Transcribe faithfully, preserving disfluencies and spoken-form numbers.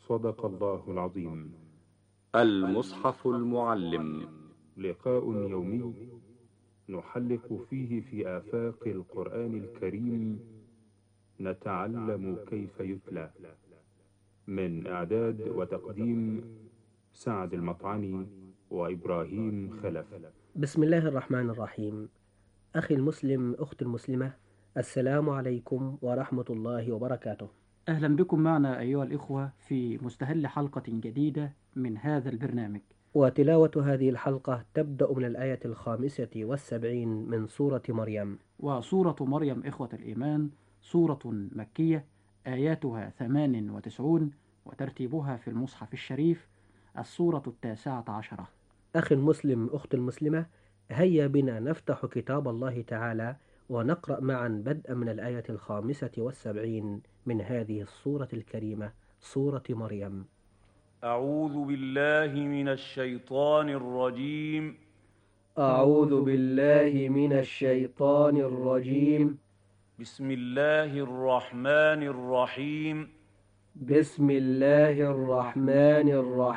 صدق الله العظيم. المصحف المعلم، لقاء يومي نحلق فيه في آفاق القرآن الكريم، نتعلم كيف يتلى. من إعداد وتقديم سعد المطعني وإبراهيم خلف. بسم الله الرحمن الرحيم. أخي المسلم، أختي المسلمة، السلام عليكم ورحمة الله وبركاته. أهلا بكم معنا أيها الإخوة في مستهل حلقة جديدة من هذا البرنامج. وتلاوة هذه الحلقة تبدأ من الآية الخامسة والسبعين من سورة مريم. وسورة مريم إخوة الإيمان سورة مكية، آياتها ثمان وتسعون، وترتيبها في المصحف الشريف السورة التاسعة عشرة. أخي المسلم، أختي المسلمة، هيا بنا نفتح كتاب الله تعالى ونقرأ معا بدءا من الآية الخامسة والسبعين من هذه السورة الكريمة، سورة مريم. أعوذ بالله من الشيطان الرجيم. أعوذ بالله من الشيطان الرجيم. بسم الله الرحمن الرحيم. بسم الله الرحمن الرحيم.